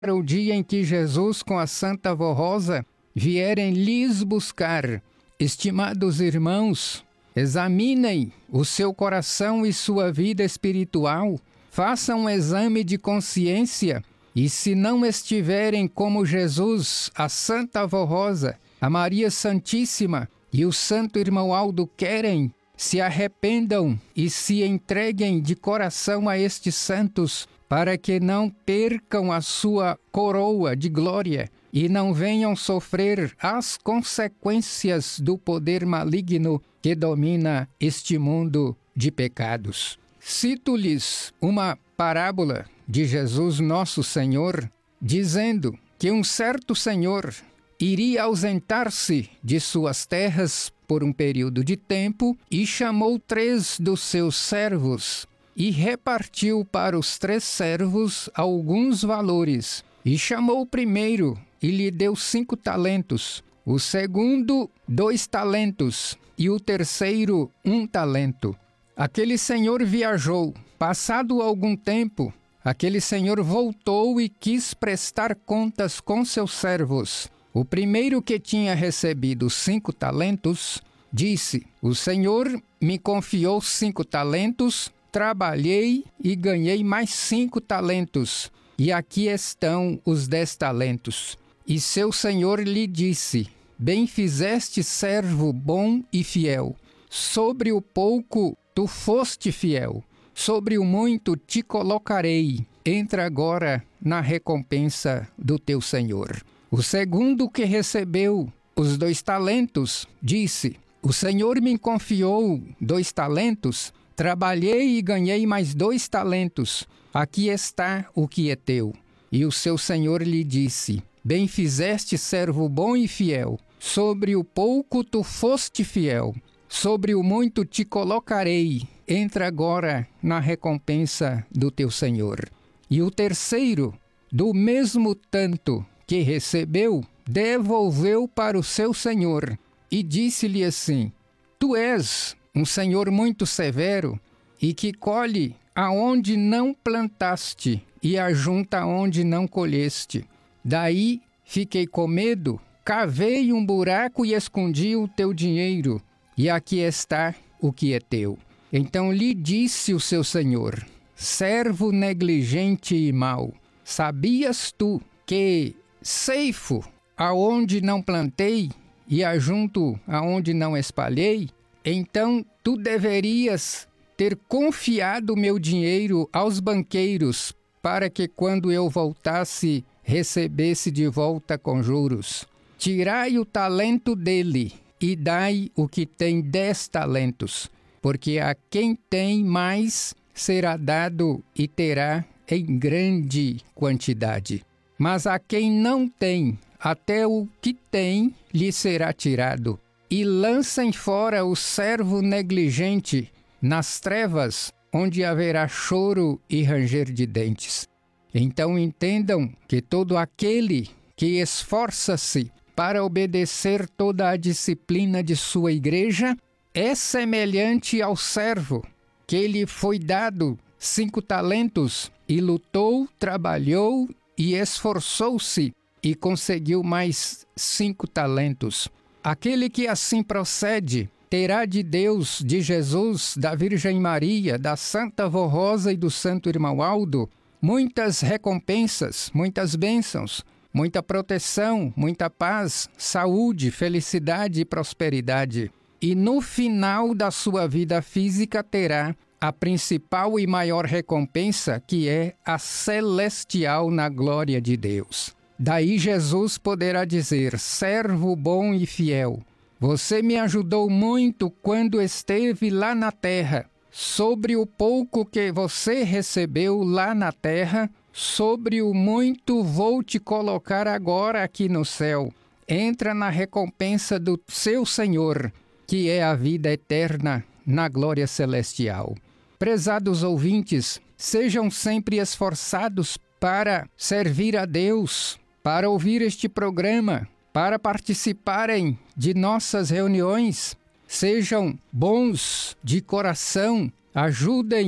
o dia em que Jesus com a Santa Vó Rosa vierem lhes buscar. Estimados irmãos, examinem o seu coração e sua vida espiritual, façam um exame de consciência e, se não estiverem como Jesus, a Santa Vó Rosa, a Maria Santíssima e o Santo Irmão Aldo querem, se arrependam e se entreguem de coração a estes santos, para que não percam a sua coroa de glória e não venham sofrer as consequências do poder maligno que domina este mundo de pecados. Cito-lhes uma parábola de Jesus Nosso Senhor, dizendo que um certo senhor iria ausentar-se de suas terras por um período de tempo e chamou 3 dos seus servos e repartiu para os 3 servos alguns valores. E chamou o primeiro e lhe deu 5 talentos, o segundo 2 talentos e o terceiro 1 talento. Aquele senhor viajou. Passado algum tempo, aquele senhor voltou e quis prestar contas com seus servos. O primeiro, que tinha recebido 5 talentos, disse: "O Senhor me confiou 5 talentos, trabalhei e ganhei mais 5 talentos, e aqui estão os 10 talentos. E seu senhor lhe disse: Bem fizeste, servo bom e fiel. Sobre o pouco tu foste fiel, sobre o muito te colocarei. Entra agora na recompensa do teu senhor." O segundo, que recebeu os 2 talentos, disse: "O Senhor me confiou 2 talentos, trabalhei e ganhei mais 2 talentos. Aqui está o que é teu." E o seu senhor lhe disse: "Bem fizeste, servo bom e fiel. Sobre o pouco tu foste fiel, sobre o muito te colocarei. Entra agora na recompensa do teu senhor." E o terceiro, do mesmo tanto que recebeu, devolveu para o seu senhor e disse-lhe assim: "Tu és um senhor muito severo e que colhe aonde não plantaste e ajunta aonde não colheste. Daí fiquei com medo, cavei um buraco e escondi o teu dinheiro, e aqui está o que é teu." Então lhe disse o seu senhor: "Servo negligente e mau, sabias tu que ceifo aonde não plantei e ajunto aonde não espalhei? Então tu deverias ter confiado meu dinheiro aos banqueiros, para que quando eu voltasse, recebesse de volta com juros. Tirai o talento dele e dai o que tem 10 talentos, porque a quem tem mais será dado e terá em grande quantidade. Mas a quem não tem, até o que tem lhe será tirado. E lancem fora o servo negligente nas trevas, onde haverá choro e ranger de dentes. Então entendam que todo aquele que esforça-se para obedecer toda a disciplina de sua igreja é semelhante ao servo que lhe foi dado 5 talentos e lutou, trabalhou e esforçou-se e conseguiu mais 5 talentos. Aquele que assim procede terá de Deus, de Jesus, da Virgem Maria, da Santa Vó Rosa e do Santo Irmão Aldo muitas recompensas, muitas bênçãos, muita proteção, muita paz, saúde, felicidade e prosperidade. E no final da sua vida física terá a principal e maior recompensa, que é a celestial na glória de Deus. Daí Jesus poderá dizer: "Servo bom e fiel, você me ajudou muito quando esteve lá na terra. Sobre o pouco que você recebeu lá na terra, sobre o muito vou te colocar agora aqui no céu. Entra na recompensa do seu Senhor, que é a vida eterna na glória celestial." Prezados ouvintes, sejam sempre esforçados para servir a Deus, para ouvir este programa, para participarem de nossas reuniões. Sejam bons de coração, ajudem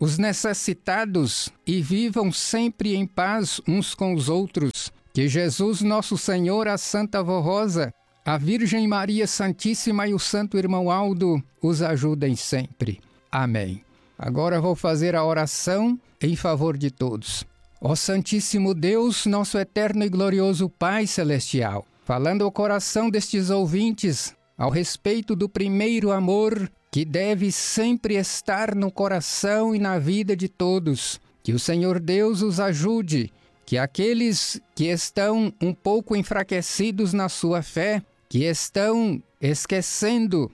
os necessitados e vivam sempre em paz uns com os outros. Que Jesus, nosso Senhor, a Santa Avó Rosa, a Virgem Maria Santíssima e o Santo Irmão Aldo os ajudem sempre. Amém. Agora vou fazer a oração em favor de todos. Ó Santíssimo Deus, nosso eterno e glorioso Pai Celestial, falando ao coração destes ouvintes ao respeito do primeiro amor que deve sempre estar no coração e na vida de todos. Que o Senhor Deus os ajude, que aqueles que estão um pouco enfraquecidos na sua fé, que estão esquecendo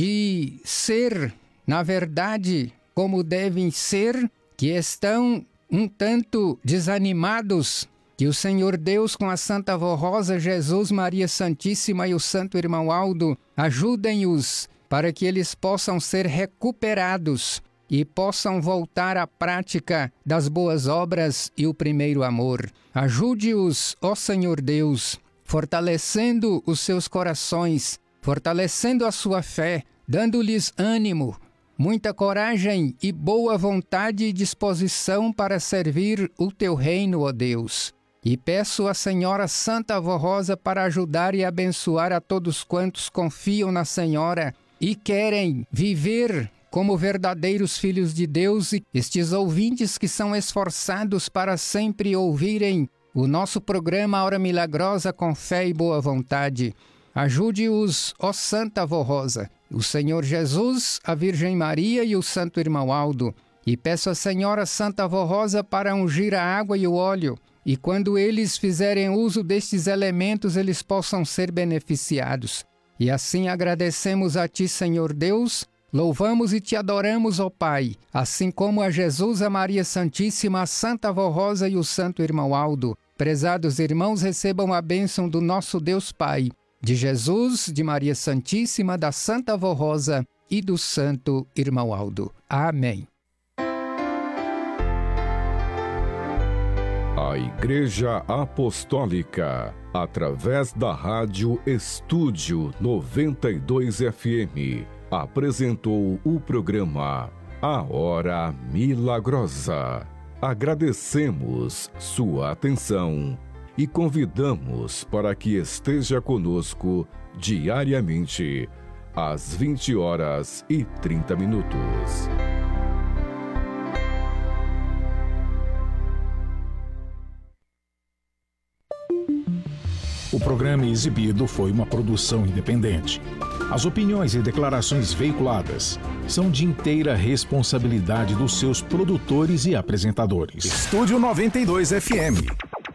de ser, na verdade, como devem ser, que estão um tanto desanimados, que o Senhor Deus, com a Santa Avó Rosa, Jesus, Maria Santíssima e o Santo Irmão Aldo, ajudem-os para que eles possam ser recuperados e possam voltar à prática das boas obras e o primeiro amor. Ajude-os, ó Senhor Deus, fortalecendo os seus corações, fortalecendo a sua fé, dando-lhes ânimo, muita coragem e boa vontade e disposição para servir o teu reino, ó Deus. E peço à Senhora Santa Avó Rosa para ajudar e abençoar a todos quantos confiam na Senhora e querem viver como verdadeiros filhos de Deus, e estes ouvintes que são esforçados para sempre ouvirem o nosso programa Hora Milagrosa com fé e boa vontade. Ajude-os, ó Santa Avó Rosa, o Senhor Jesus, a Virgem Maria e o Santo Irmão Aldo. E peço à Senhora Santa Avó Rosa para ungir a água e o óleo, e quando eles fizerem uso destes elementos, eles possam ser beneficiados. E assim agradecemos a Ti, Senhor Deus, louvamos e Te adoramos, ó Pai, assim como a Jesus, a Maria Santíssima, a Santa Avó Rosa e o Santo Irmão Aldo. Prezados irmãos, recebam a bênção do nosso Deus Pai, de Jesus, de Maria Santíssima, da Santa Avó Rosa e do Santo Irmão Aldo. Amém. A Igreja Apostólica, através da Rádio Estúdio 92 FM, apresentou o programa A Hora Milagrosa. Agradecemos sua atenção e convidamos para que esteja conosco diariamente, às 20h30. O programa exibido foi uma produção independente. As opiniões e declarações veiculadas são de inteira responsabilidade dos seus produtores e apresentadores. Estúdio 92 FM.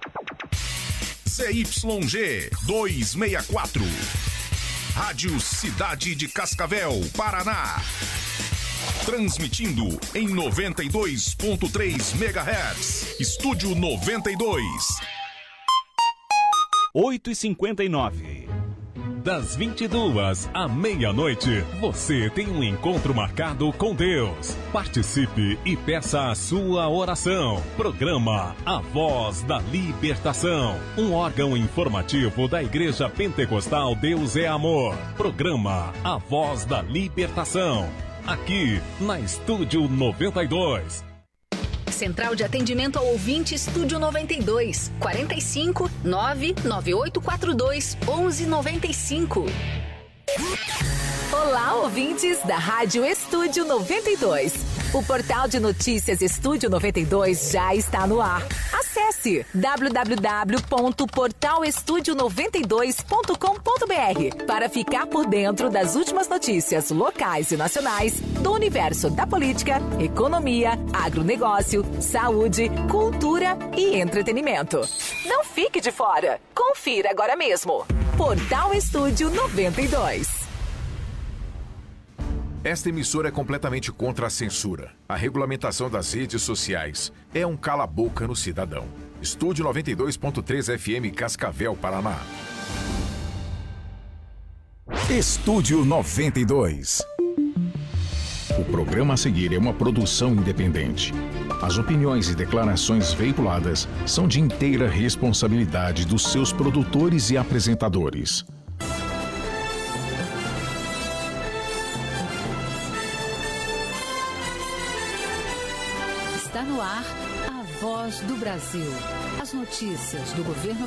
CYG 264. Rádio Cidade de Cascavel, Paraná. Transmitindo em 92.3 MHz. Estúdio 92. 8h59. Das 22 à meia-noite, você tem um encontro marcado com Deus. Participe e peça a sua oração. Programa A Voz da Libertação, um órgão informativo da Igreja Pentecostal Deus é Amor. Programa A Voz da Libertação, aqui na Estúdio 92. Central de Atendimento ao Ouvinte Estúdio 92, 45 99842 1195. Olá, ouvintes da Rádio Estúdio 92. O portal de notícias Estúdio 92 já está no ar. Acesse www.portalestudio92.com.br para ficar por dentro das últimas notícias locais e nacionais do universo da política, economia, agronegócio, saúde, cultura e entretenimento. Não fique de fora. Confira agora mesmo. Portal Estúdio 92. Esta emissora é completamente contra a censura. A regulamentação das redes sociais é um cala-boca no cidadão. Estúdio 92.3 FM Cascavel, Paraná. Estúdio 92. O programa a seguir é uma produção independente. As opiniões e declarações veiculadas são de inteira responsabilidade dos seus produtores e apresentadores. No ar, a Voz do Brasil. As notícias do governo